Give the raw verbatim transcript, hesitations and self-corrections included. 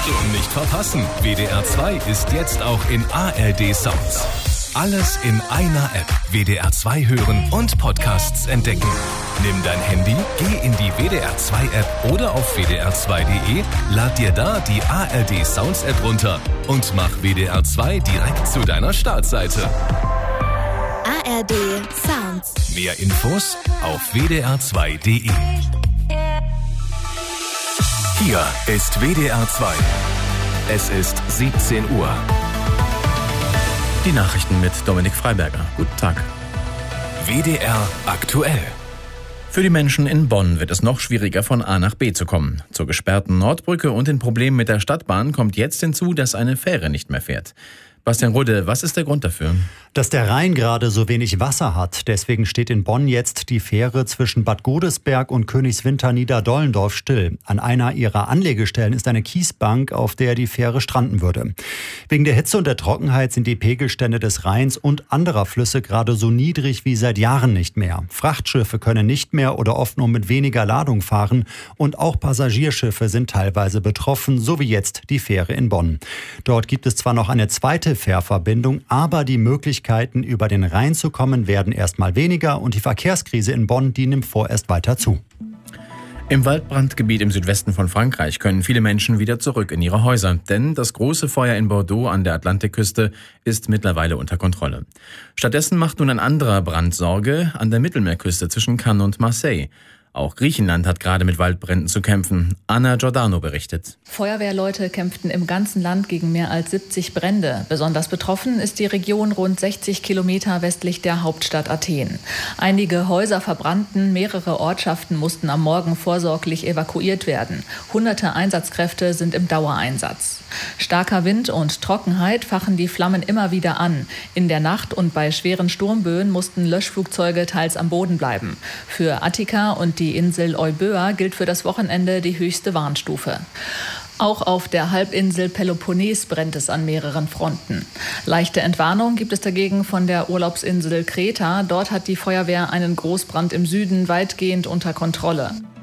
Achtung, nicht verpassen. W D R zwei ist jetzt auch in A R D Sounds. Alles in einer App. W D R zwei hören und Podcasts entdecken. Nimm dein Handy, geh in die W D R zwei App oder auf w d r zwei punkt d e, lad dir da die A R D Sounds App runter und mach W D R zwei direkt zu deiner Startseite. A R D Sounds. Mehr Infos auf w d r zwei punkt d e. Hier ist W D R zwei. Es ist siebzehn Uhr. Die Nachrichten mit Dominik Freiberger. Guten Tag. W D R aktuell. Für die Menschen in Bonn wird es noch schwieriger, von A nach B zu kommen. Zur gesperrten Nordbrücke und den Problemen mit der Stadtbahn kommt jetzt hinzu, dass eine Fähre nicht mehr fährt. Bastian Rudde, was ist der Grund dafür? Dass der Rhein gerade so wenig Wasser hat. Deswegen steht in Bonn jetzt die Fähre zwischen Bad Godesberg und Königswinter-Niederdollendorf still. An einer ihrer Anlegestellen ist eine Kiesbank, auf der die Fähre stranden würde. Wegen der Hitze und der Trockenheit sind die Pegelstände des Rheins und anderer Flüsse gerade so niedrig wie seit Jahren nicht mehr. Frachtschiffe können nicht mehr oder oft nur mit weniger Ladung fahren. Und auch Passagierschiffe sind teilweise betroffen, so wie jetzt die Fähre in Bonn. Dort gibt es zwar noch eine zweite Fährverbindung, aber die Möglichkeiten, über den Rhein zu kommen, werden erstmal weniger und die Verkehrskrise in Bonn, die nimmt vorerst weiter zu. Im Waldbrandgebiet im Südwesten von Frankreich können viele Menschen wieder zurück in ihre Häuser, denn das große Feuer in Bordeaux an der Atlantikküste ist mittlerweile unter Kontrolle. Stattdessen macht nun ein anderer Brand Sorge an der Mittelmeerküste zwischen Cannes und Marseille. Auch Griechenland hat gerade mit Waldbränden zu kämpfen. Anna Giordano berichtet. Feuerwehrleute kämpften im ganzen Land gegen mehr als siebzig Brände. Besonders betroffen ist die Region rund sechzig Kilometer westlich der Hauptstadt Athen. Einige Häuser verbrannten, mehrere Ortschaften mussten am Morgen vorsorglich evakuiert werden. Hunderte Einsatzkräfte sind im Dauereinsatz. Starker Wind und Trockenheit fachen die Flammen immer wieder an. In der Nacht und bei schweren Sturmböen mussten Löschflugzeuge teils am Boden bleiben. Für Attika und die Die Insel Euböa gilt für das Wochenende die höchste Warnstufe. Auch auf der Halbinsel Peloponnes brennt es an mehreren Fronten. Leichte Entwarnung gibt es dagegen von der Urlaubsinsel Kreta. Dort hat die Feuerwehr einen Großbrand im Süden weitgehend unter Kontrolle.